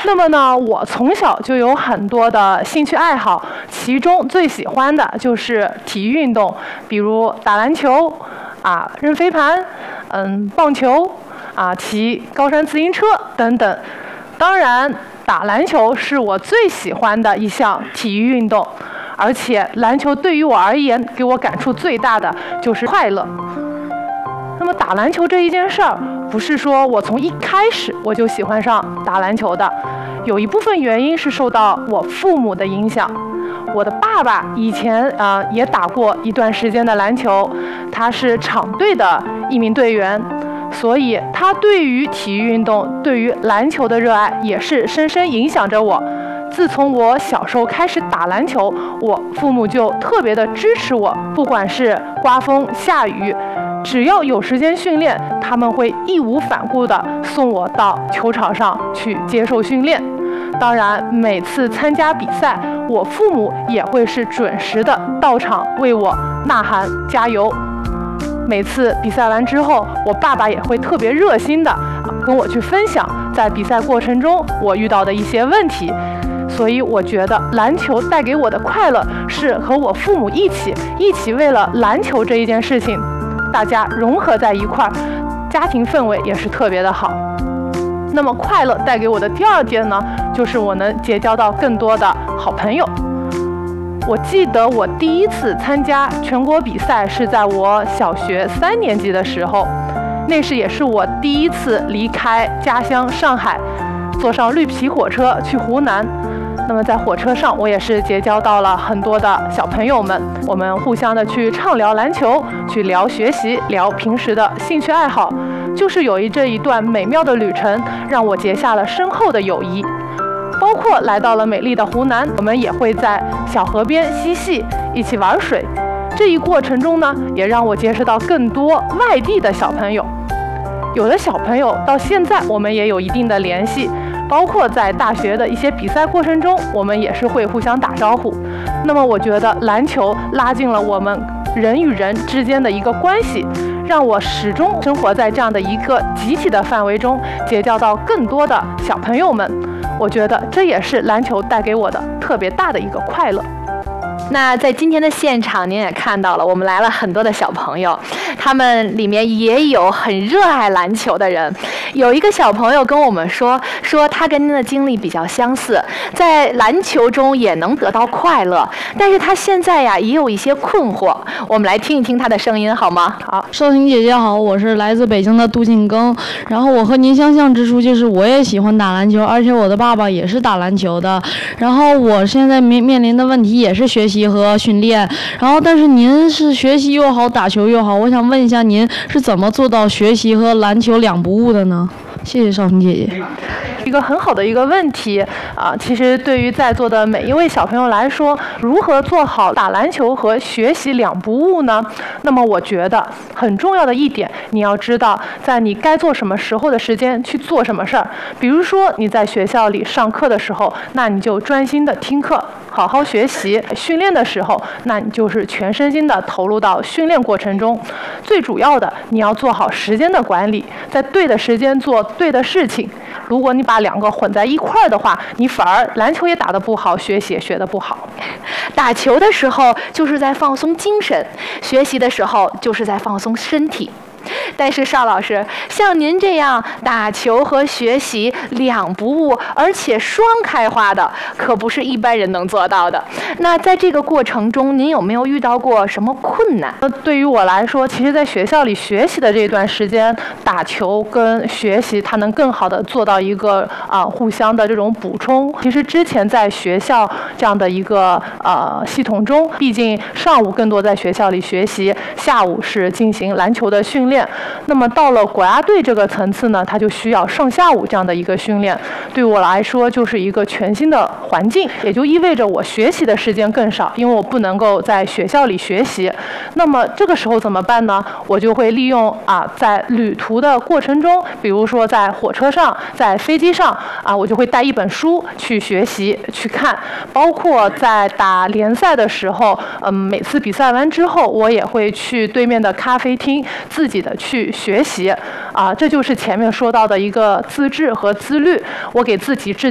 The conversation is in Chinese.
那么呢，我从小就有很多的兴趣爱好，其中最喜欢的就是体育运动，比如打篮球扔飞盘，棒球骑高山自行车等等。当然，打篮球是我最喜欢的一项体育运动，而且篮球对于我而言，给我感触最大的就是快乐。那么打篮球这一件事儿，不是说我从一开始我就喜欢上打篮球的，有一部分原因是受到我父母的影响。我的爸爸以前也打过一段时间的篮球，他是场队的一名队员，所以他对于体育运动、对于篮球的热爱也是深深影响着我。自从我小时候开始打篮球，我父母就特别的支持我，不管是刮风下雨，只要有时间训练，他们会义无反顾地送我到球场上去接受训练。当然，每次参加比赛，我父母也会是准时的到场为我呐喊加油。每次比赛完之后，我爸爸也会特别热心的跟我去分享在比赛过程中我遇到的一些问题。所以我觉得篮球带给我的快乐是和我父母一起为了篮球这一件事情，大家融合在一块儿，家庭氛围也是特别的好。那么快乐带给我的第二点呢，就是我能结交到更多的好朋友。我记得我第一次参加全国比赛是在我小学3年级的时候，那时也是我第一次离开家乡上海，坐上绿皮火车去湖南。那么在火车上，我也是结交到了很多的小朋友们，我们互相的去畅聊篮球，去聊学习，聊平时的兴趣爱好，就是有这一段美妙的旅程，让我结下了深厚的友谊。包括来到了美丽的湖南，我们也会在小河边嬉戏，一起玩水。这一过程中呢，也让我结识到更多外地的小朋友。有的小朋友到现在我们也有一定的联系，包括在大学的一些比赛过程中，我们也是会互相打招呼。那么我觉得篮球拉近了我们人与人之间的一个关系，让我始终生活在这样的一个集体的范围中，结交到更多的小朋友们。我觉得这也是篮球带给我的特别大的一个快乐。 那在今天的现场，您也看到了，我们来了很多的小朋友，他们里面也有很热爱篮球的人。有一个小朋友跟我们说他跟您的经历比较相似，在篮球中也能得到快乐，但是他现在呀也有一些困惑。我们来听一听他的声音好吗？ 好，少婷姐姐好，我是来自北京的杜进庚。然后我和您相像之处就是我也喜欢打篮球，而且我的爸爸也是打篮球的。然后我现在面临的问题也是学习和训练。然后但是您是学习又好，打球又好，我想问一下您是怎么做到学习和篮球两不误的呢？谢谢少婷姐姐。 一个很好的一个问题其实对于在座的每一位小朋友来说，如何做好打篮球和学习两不误呢？那么我觉得很重要的一点，你要知道在你该做什么时候的时间去做什么事儿。比如说你在学校里上课的时候，那你就专心的听课，好好学习。训练的时候，那你就是全身心的投入到训练过程中。最主要的，你要做好时间的管理，在对的时间做对的事情。如果你把两个混在一块儿的话，你反而篮球也打得不好，学习也学得不好。 打球的时候就是在放松精神，学习的时候就是在放松身体。但是邵老师，像您这样打球和学习两不误，而且双开花的，可不是一般人能做到的。那在这个过程中，您有没有遇到过什么困难？ 对于我来说，其实在学校里学习的这段时间，打球跟学习它能更好的做到一个互相的这种补充。其实之前在学校这样的一个系统中，毕竟上午更多在学校里学习，下午是进行篮球的训练。那么到了国家队这个层次呢，它就需要上下午这样的一个训练。对我来说，就是一个全新的环境，也就意味着我学习的时间更少，因为我不能够在学校里学习。那么这个时候怎么办呢？我就会利用在旅途的过程中，比如说在火车上、在飞机上我就会带一本书去学习、去看。包括在打联赛的时候，每次比赛完之后，我也会去对面的咖啡厅自己的去学习这就是前面说到的一个自制和自律。我给自己制